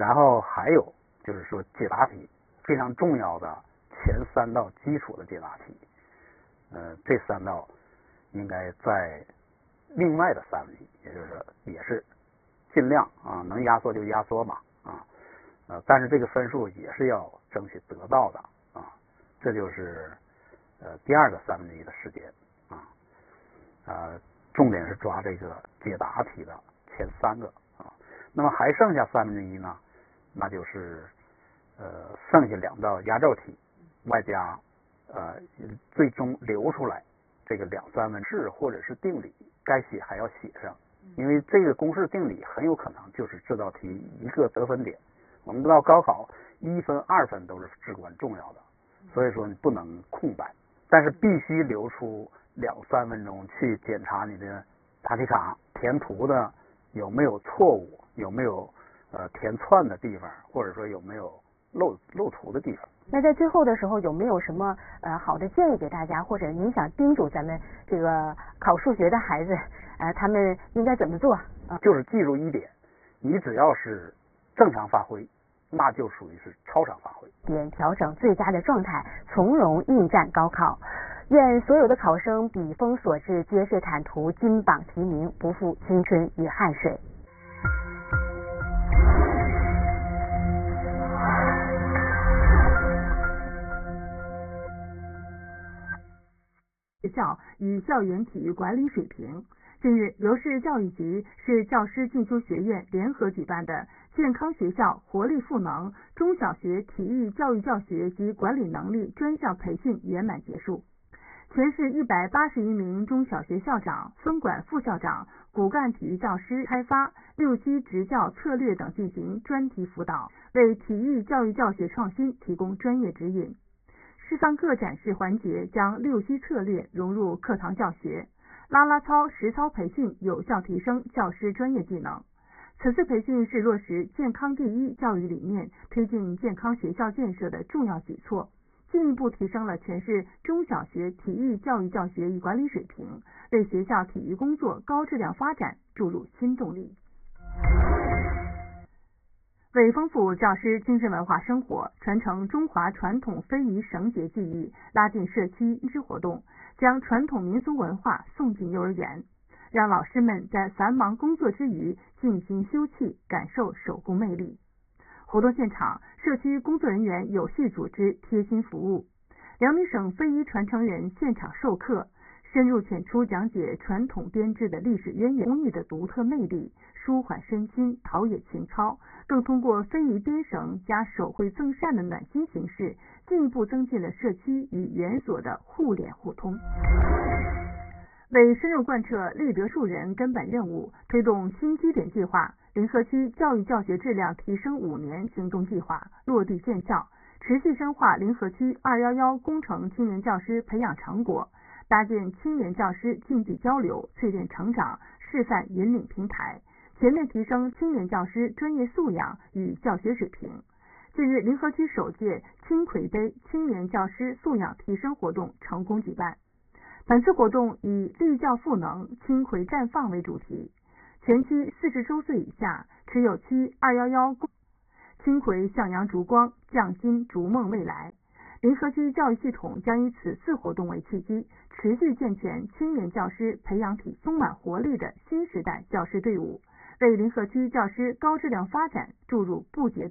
然后还有就是说解答题非常重要的前3道基础的解答题，这3道应该在另外的3题，也就是说也是尽量能压缩就压缩吧但是这个分数也是要争取得到的这就是第2个1/3的时间重点是抓这个解答题的前3个那么还剩下1/3呢，那就是剩下2道压轴题，外加最终留出来这个2、3问式或者是定理，该写还要写上，因为这个公式定理很有可能就是这道题一个得分点。我们知道高考1分、2分都是至关重要的，所以说你不能空白，但是必须留出2、3分钟去检查你的答题卡填图的有没有错误，有没有填窜的地方，或者说有没有漏图的地方。 那在最后的时候有没有什么好的建议给大家，或者您想叮嘱咱们这个考数学的孩子他们应该怎么做就是记住一点，你只要是正常发挥，那就属于是超常发挥， 点调整最佳的状态，从容应战高考。愿所有的考生笔锋所至，揭示坦途，金榜题名，不负青春与汗水。 学校与校园体育管理水平。近日，由市教育局、市教师进修学院联合举办的健康学校活力赋能中小学体育教育教学及管理能力专项培训圆满结束。全市181名中小学校长、分管副校长、骨干体育教师开发6期执教策略等进行专题辅导，为体育教育教学创新提供专业指引。示范课展示环节将6期策略融入课堂教学，啦啦操、实操培训有效提升教师专业技能。此次培训是落实健康第一教育理念，推进健康学校建设的重要举措，进一步提升了全市中小学体育教育教学与管理水平，为学校体育工作高质量发展注入新动力。为丰富教师精神文化生活，传承中华传统非遗绳结技艺，拉近社区之活动，将传统民俗文化送进幼儿园，让老师们在繁忙工作之余静心休憩，感受手工魅力。活动现场，社区工作人员有序组织贴心服务，辽宁省非遗传承人现场授课，深入浅出讲解传统编织的历史渊源、工艺的独特魅力，舒缓身心，陶冶情操，更通过非遗编绳加手绘赠扇的暖心形式，进一步增进了社区与园所的互联互通。为深入贯彻立德树人根本任务，推动新基点计划、临河区教育教学质量提升5年行动计划落地见效，持续深化临河区211工程青年教师培养成果，搭建青年教师竞技交流、淬炼成长、示范引领平台，全面提升青年教师专业素养与教学水平。近日，临河区首届青葵杯青年教师素养提升活动成功举办。本次活动以立教赋能、青葵绽放为主题，全区40周岁以下持有区211青葵向阳烛光，匠心逐梦未来。临河区教育系统将以此次活动为契机，持续健全青年教师培养体充满活力的新时代教师队伍，为临河区教师高质量发展注入不竭